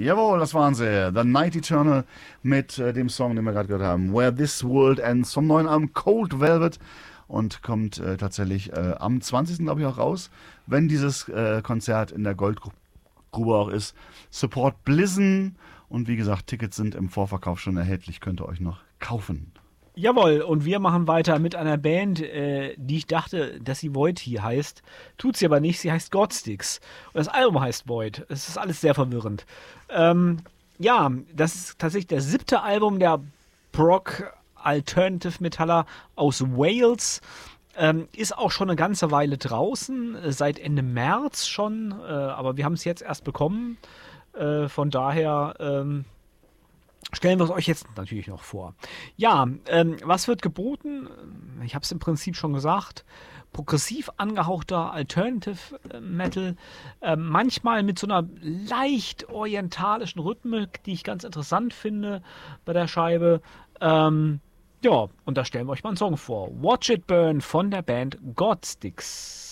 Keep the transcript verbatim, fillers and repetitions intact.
Jawohl, das waren sie. The Night Eternal mit äh, dem Song, den wir gerade gehört haben. Where This World Ends vom neuen Album Cold Velvet. Und kommt äh, tatsächlich äh, am zwanzigsten glaube ich auch raus, wenn dieses äh, Konzert in der Goldgrube auch ist. Support Blizzard. Und wie gesagt, Tickets sind im Vorverkauf schon erhältlich. Könnt ihr euch noch kaufen. Jawohl, und wir machen weiter mit einer Band, äh, die ich dachte, dass sie Void hier heißt. Tut sie aber nicht, sie heißt Godsticks. Und das Album heißt Void. Es ist alles sehr verwirrend. Ähm, ja, das ist tatsächlich das siebte Album der Prog Alternative Metaller aus Wales. Ähm, ist auch schon eine ganze Weile draußen, äh, seit Ende März schon. Äh, aber wir haben es jetzt erst bekommen. Äh, von daher... Ähm, Stellen wir es euch jetzt natürlich noch vor. Ja, ähm, was wird geboten? Ich habe es im Prinzip schon gesagt. Progressiv angehauchter Alternative Metal. Äh, manchmal mit so einer leicht orientalischen Rhythmik, die ich ganz interessant finde bei der Scheibe. Ähm, ja, und da stellen wir euch mal einen Song vor. Watch It Burn von der Band Godsticks.